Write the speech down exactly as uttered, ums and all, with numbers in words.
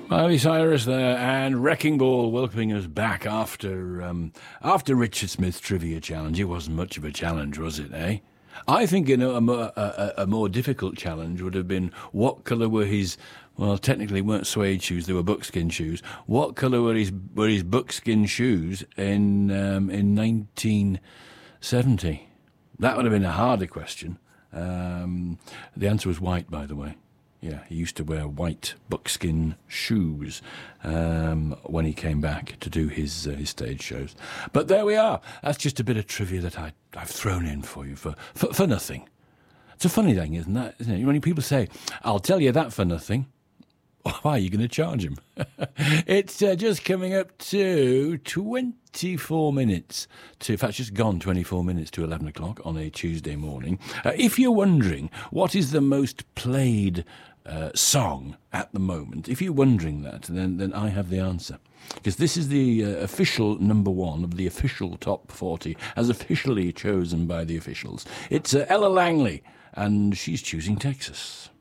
Miley Cyrus there, and Wrecking Ball welcoming us back after um, after Richard Smith's Trivia Challenge. It wasn't much of a challenge, was it, eh? I think you know, a, more, a, a more difficult challenge would have been what colour were his, well, technically weren't suede shoes, they were buckskin shoes. What colour were his were his buckskin shoes in um, in nineteen seventy? That would have been a harder question. Um, the answer was white, by the way. Yeah, he used to wear white buckskin shoes um, when he came back to do his uh, his stage shows. But there we are. That's just a bit of trivia that I, I've thrown in for you for, for, for nothing. It's a funny thing, isn't that? Isn't it? When people say, I'll tell you that for nothing, why are you going to charge him? It's uh, just coming up to twenty-four minutes to, in fact, just gone twenty-four minutes to eleven o'clock on a Tuesday morning. Uh, if you're wondering what is the most played uh, song at the moment, if you're wondering that, then, then I have the answer. Because this is the uh, official number one of the official top forty, as officially chosen by the officials. It's uh, Ella Langley, and she's choosing Texas.